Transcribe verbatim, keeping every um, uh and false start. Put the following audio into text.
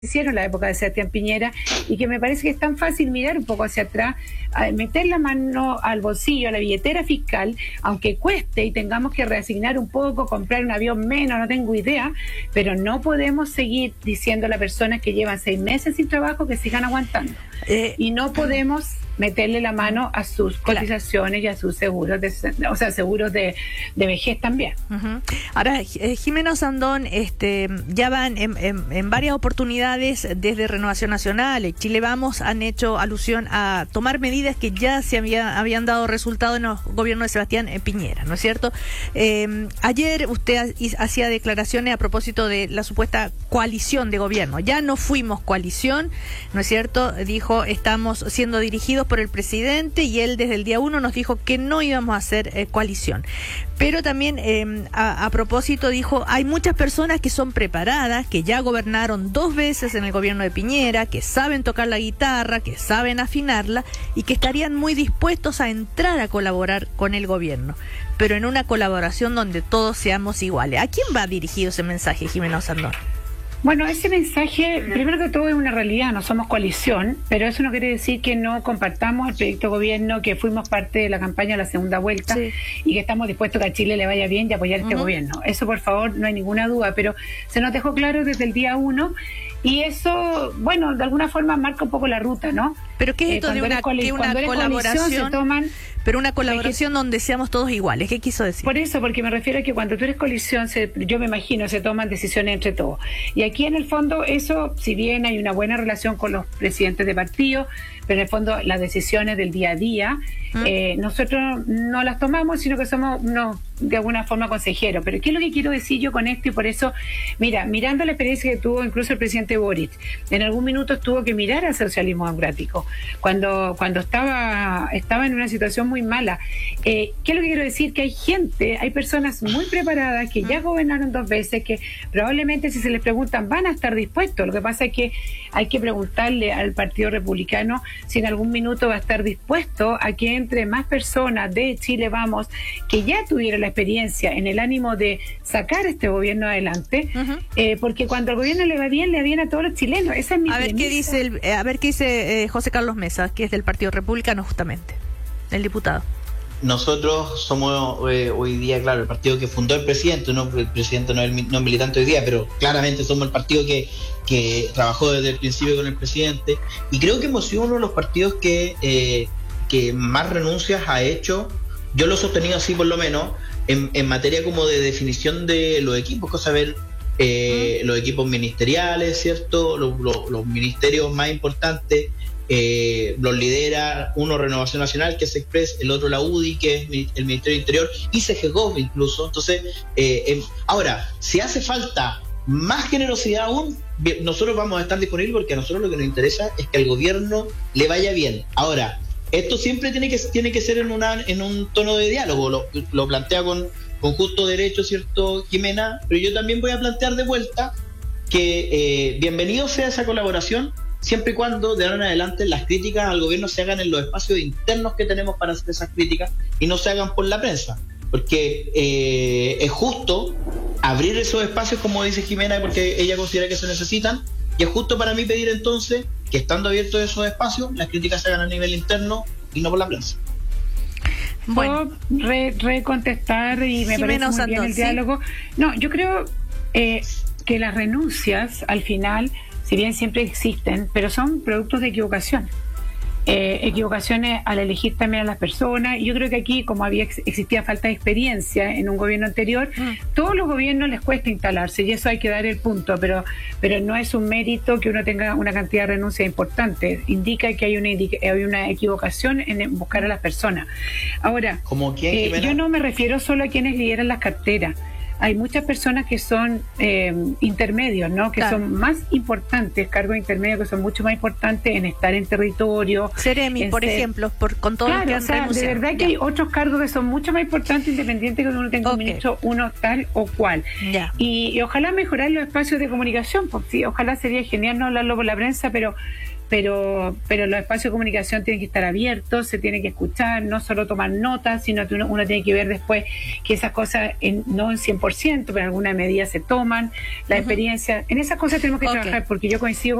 hicieron la época de Sebastián Piñera, y que me parece que es tan fácil mirar un poco hacia atrás, meter la mano al bolsillo, a la billetera fiscal, aunque cueste y tengamos que reasignar un poco, comprar un avión menos, no tengo idea, pero no podemos seguir diciendo a las personas que llevan seis meses sin trabajo que sigan aguantando. Eh, y no podemos meterle la mano a sus cotizaciones, claro, y a sus seguros, de, o sea, seguros de, de vejez también. Uh-huh. Ahora, eh, Jimena Osandón, este, ya van en, en, en varias oportunidades desde Renovación Nacional y Chile Vamos han hecho alusión a tomar medidas que ya se había, habían dado resultado en el gobierno de Sebastián Piñera, ¿no es cierto? Eh, ayer usted hacía declaraciones a propósito de la supuesta coalición de gobierno. Ya no fuimos coalición, ¿no es cierto? Dijo, estamos siendo dirigidos por el presidente, y él desde el día uno nos dijo que no íbamos a hacer eh, coalición. Pero también eh, a, a propósito dijo, hay muchas personas que son preparadas, que ya gobernaron dos veces en el gobierno de Piñera, que saben tocar la guitarra, que saben afinarla y que estarían muy dispuestos a entrar a colaborar con el gobierno, pero en una colaboración donde todos seamos iguales. ¿A quién va dirigido ese mensaje, Jimena Osandón? Bueno, ese mensaje, primero que todo, es una realidad, no somos coalición, pero eso no quiere decir que no compartamos el proyecto de gobierno, que fuimos parte de la campaña de la segunda vuelta, sí, y que estamos dispuestos a que a Chile le vaya bien y apoyar uh-huh. este gobierno. Eso, por favor, no hay ninguna duda, pero se nos dejó claro desde el día uno, y eso, bueno, de alguna forma marca un poco la ruta, ¿no? Pero ¿qué es esto eh, de una, coli- una colaboración? Se toman, pero una colaboración que, donde seamos todos iguales. ¿Qué quiso decir? Por eso, porque me refiero a que cuando tú eres coalición, se, yo me imagino, se toman decisiones entre todos. Y aquí en el fondo eso, si bien hay una buena relación con los presidentes de partido, pero en el fondo las decisiones del día a día, ¿Mm? eh, nosotros no las tomamos, sino que somos unos, de alguna forma, consejeros. Pero ¿qué es lo que quiero decir yo con esto? Y por eso, mira, mirando la experiencia que tuvo incluso el presidente Boric, en algún minuto tuvo que mirar al socialismo democrático, cuando cuando estaba estaba en una situación muy mala. Eh, ¿Qué es lo que quiero decir? Que hay gente, hay personas muy preparadas que ya gobernaron dos veces, que probablemente, si se les preguntan, van a estar dispuestos. Lo que pasa es que hay que preguntarle al Partido Republicano si en algún minuto va a estar dispuesto a que entre más personas de Chile Vamos, que ya tuvieron la experiencia en el ánimo de sacar este gobierno adelante, uh-huh. eh, porque cuando al gobierno le va bien, le va bien a todos los chilenos. Esa es mi a ver premisa. qué dice el, eh, a ver qué dice eh, José Carlos Mesa, que es del Partido Republicano, justamente, el diputado. Nosotros somos eh, hoy día, claro, el partido que fundó el presidente, no el presidente no es no es militante hoy día, pero claramente somos el partido que, que trabajó desde el principio con el presidente, y creo que hemos sido uno de los partidos que, eh, que más renuncias ha hecho. Yo lo he sostenido así, por lo menos, en, en materia como de definición de los equipos, cosa ver eh, mm. los equipos ministeriales, ¿cierto? Los, los, los ministerios más importantes. Eh, los lidera uno Renovación Nacional, que es Express, el otro la U D I, que es el Ministerio del Interior, y C G Gov incluso. Entonces, eh, eh, ahora, si hace falta más generosidad aún, nosotros vamos a estar disponibles, porque a nosotros lo que nos interesa es que al gobierno le vaya bien. Ahora, esto siempre tiene que tiene que ser en una en un tono de diálogo, lo, lo plantea con, con justo derecho, ¿cierto, Jimena? Pero yo también voy a plantear de vuelta que eh, bienvenido sea esa colaboración, siempre y cuando de ahora en adelante las críticas al gobierno se hagan en los espacios internos que tenemos para hacer esas críticas y no se hagan por la prensa, porque eh, es justo abrir esos espacios, como dice Jimena, porque ella considera que se necesitan, y es justo para mí pedir entonces que, estando abiertos esos espacios, las críticas se hagan a nivel interno y no por la prensa. Bueno, re, re contestar, y me Jimena parece muy bien el diálogo. No, yo creo eh, que las renuncias al final, si bien siempre existen, pero son productos de equivocación. Eh, equivocaciones al elegir también a las personas. Y yo creo que aquí, como había existía falta de experiencia en un gobierno anterior, mm. todos los gobiernos les cuesta instalarse, y eso hay que dar el punto, pero pero no es un mérito que uno tenga una cantidad de renuncias importante. Indica que hay una, hay una equivocación en buscar a las personas. Ahora, ¿Cómo quién, eh, yo no me refiero solo a quienes lideran las carteras. Hay muchas personas que son eh, intermedios, ¿no? Que claro. son más importantes, cargos intermedios que son mucho más importantes en estar en territorio. Seremi, por ser, ejemplo, por, con todo claro, lo que han o sea, renunciado. De verdad que ya. hay otros cargos que son mucho más importantes, independiente que uno tenga okay. un ministro, uno tal o cual. Ya. Y, y ojalá mejorar los espacios de comunicación, porque sí, ojalá sería genial no hablarlo por la prensa, pero pero pero los espacios de comunicación tienen que estar abiertos, se tiene que escuchar, no solo tomar notas, sino que uno, uno tiene que ver después que esas cosas, en, no en cien por ciento, pero en alguna medida se toman, la uh-huh. experiencia, en esas cosas tenemos que okay. trabajar, porque yo coincido